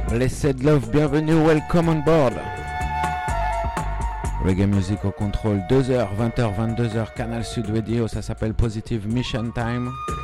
Blessed Love, bienvenue, welcome on board. Reggae Music au contrôle, 2h, 20h, 22h, Canal Sud Radio, ça s'appelle Positive Mission Time.